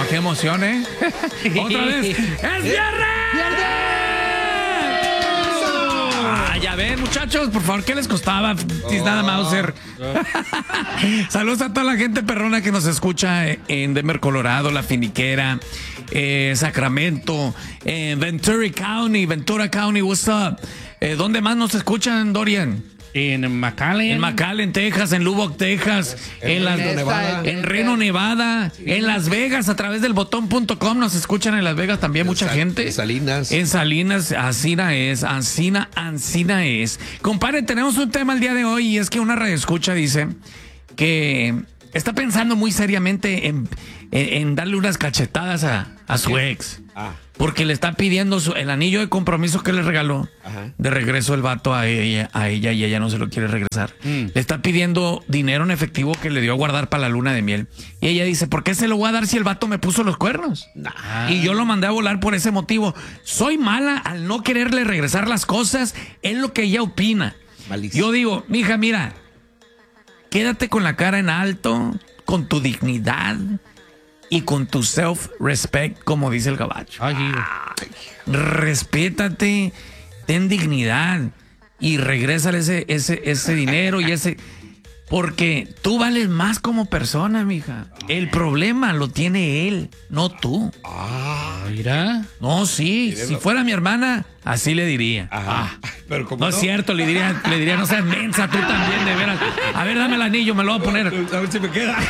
qué emoción, ¿eh? Otra vez. ¡Es viernes! Ya ven, muchachos, por favor, ¿qué les costaba? Nada, Mauser. Saludos a toda la gente perrona que nos escucha en Denver, Colorado, La Finiquera, Sacramento, Ventura County, what's up? ¿Dónde más nos escuchan, Dorian? En McAllen. En McAllen, Texas, en Lubbock, Texas, en Reno, Nevada, en Las Vegas, a través del botón.com nos escuchan en Las Vegas también mucha gente. En Salinas. En Salinas, Ancina es. Compadre, tenemos un tema el día de hoy y es que una radioescucha dice que está pensando muy seriamente en darle unas cachetadas a su ex. Porque le está pidiendo el anillo de compromiso que le regaló. Ajá. De regreso el vato a ella y ella no se lo quiere regresar. Le está pidiendo dinero en efectivo que le dio a guardar para la luna de miel. Y ella dice, ¿por qué se lo voy a dar si el vato me puso los cuernos? Y yo lo mandé a volar por ese motivo. Soy mala al no quererle regresar las cosas. Es lo que ella opina. Malísimo. Yo digo, mija, mira, quédate con la cara en alto, con tu dignidad y con tu self-respect, como dice el gabacho. Respétate, ten dignidad y regrésale ese dinero y ese... Porque tú vales más como persona, mija. El problema lo tiene él, no tú. Mira. No, sí. Si fuera mi hermana, así le diría. Pero como no es cierto, le diría, no seas mensa, tú también, de veras. A ver, dame el anillo, me lo voy a poner. A ver si me queda.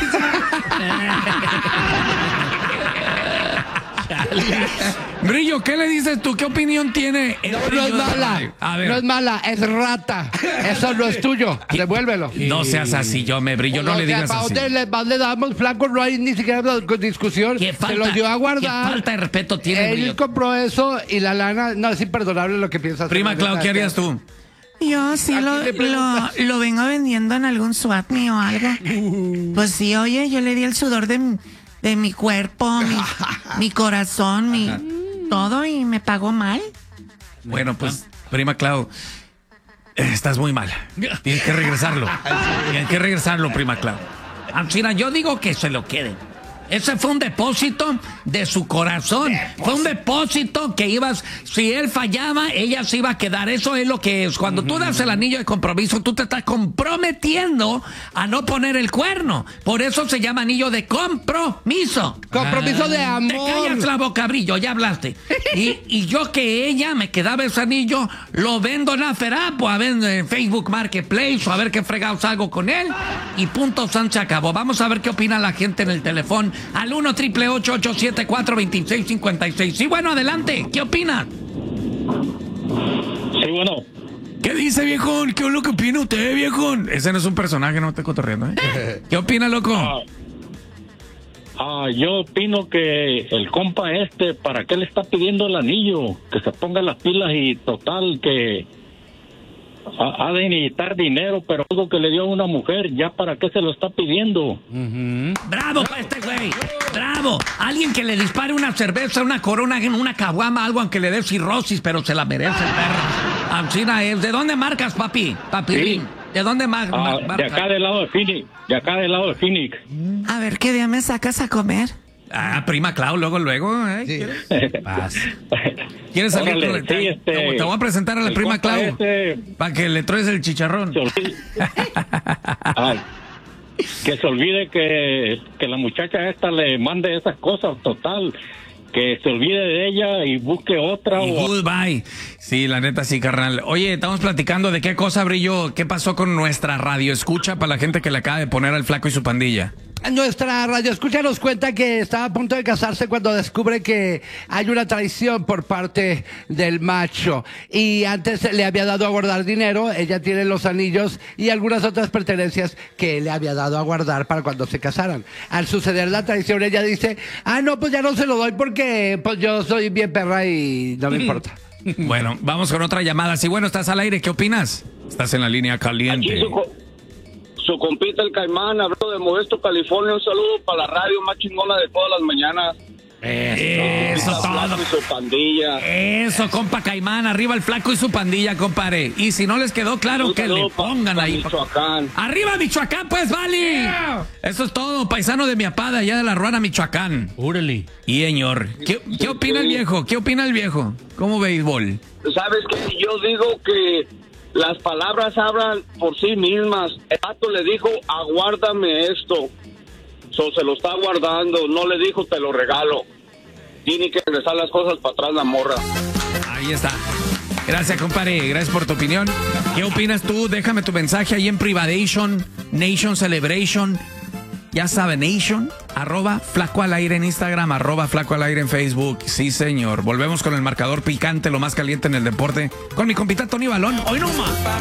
Brillo, ¿qué le dices tú? ¿Qué opinión tiene? No es mala. No es mala, es rata. Eso no es tuyo. Devuélvelo. No seas así, Brillo, no le digas así. Le damos flanco, no hay ni siquiera discusión. Se lo dio a guardar. Qué falta de respeto tiene, Él compró eso y la lana. No, es imperdonable lo que piensas. Prima Clau, ¿qué harías tú? Yo sí lo vengo vendiendo en algún swap me o algo. Pues sí, oye, yo le di el sudor de mi cuerpo, mi corazón, todo y me pagó mal. Bueno, pues, prima Clau, estás muy mal. Tienes que regresarlo. Prima Clau. Mira, yo digo que se lo quede. Ese fue un depósito de su corazón. Fue un depósito que si él fallaba, ella se iba a quedar. Eso es lo que es. Cuando tú das el anillo de compromiso, tú te estás comprometiendo a no poner el cuerno. Por eso se llama anillo de compromiso. Compromiso de amor. Te callas la boca, Brillo, ya hablaste. Y yo que ella me quedaba ese anillo, lo vendo en Aferapo, a ver en Facebook Marketplace, o a ver qué fregados hago con él. Y punto, se acabó. Vamos a ver qué opina la gente en el teléfono. Al 1-888-874-2656. Sí, bueno, adelante. ¿Qué opina? Sí, bueno. ¿Qué dice, viejón? ¿Qué es lo que opina usted, viejón? Ese no es un personaje, no te cotorreando, ¿eh? ¿Qué opina, loco? Yo opino que el compa ¿para qué le está pidiendo el anillo? Que se ponga las pilas y total que... ha de necesitar dinero, pero algo que le dio a una mujer, ya para qué se lo está pidiendo. ¡Bravo para este güey! ¡Bravo! Alguien que le dispare una cerveza, una corona, una caguama, algo aunque le dé cirrosis, pero se la merece el perro. Ancina es. ¿De dónde marcas, papi? Sí. ¿De dónde marcas? De acá del lado de Phoenix. A ver, ¿qué día me sacas a comer? Prima Clau, luego, ¿eh? Sí. ¿Quieres salir? Órale, sí, te voy a presentar a la prima Clau para que le traes el chicharrón. Que se olvide que la muchacha le mande esas cosas, total. Que se olvide de ella y busque otra. Goodbye. Sí, la neta sí, carnal. Oye, estamos platicando de qué cosa, Brillo, qué pasó con nuestra radio escucha para la gente que le acaba de poner al Flaco y su pandilla. Nuestra radioescucha nos cuenta que estaba a punto de casarse cuando descubre que hay una traición por parte del macho. Y antes le había dado a guardar dinero, ella tiene los anillos y algunas otras pertenencias que le había dado a guardar para cuando se casaran. Al suceder la traición, ella dice, no, pues ya no se lo doy porque pues yo soy bien perra y no me importa. Bueno, vamos con otra llamada. Sí, bueno, estás al aire, ¿qué opinas? Estás en la línea caliente. Su compita el Caimán, habló de Modesto, California. Un saludo para la radio más chingona de todas las mañanas. Eso todo. Flaco y su pandilla. Eso, compa Caimán, arriba el flaco y su pandilla, compadre. Y si no les quedó claro, Un que saludo le pongan ahí. Michoacán. ¡Arriba Michoacán, pues, Vali! Eso es todo, paisano de mi apada, allá de la Ruana, Michoacán. Úrale. Y señor, ¿qué opina el viejo? ¿Qué opina el viejo? ¿Cómo béisbol? ¿Sabes qué? Yo digo que las palabras hablan por sí mismas. El vato le dijo, aguárdame esto. Se lo está guardando. No le dijo, te lo regalo. Tiene que regresar las cosas para atrás la morra. Ahí está. Gracias, compadre. Gracias por tu opinión. ¿Qué opinas tú? Déjame tu mensaje ahí en Privadation, Nation Celebration. Ya saben, Nation, @Flaco al Aire en Instagram, @Flaco al Aire en Facebook. Sí, señor. Volvemos con el marcador picante, lo más caliente en el deporte, con mi compita Tony Balón. Hoy no más.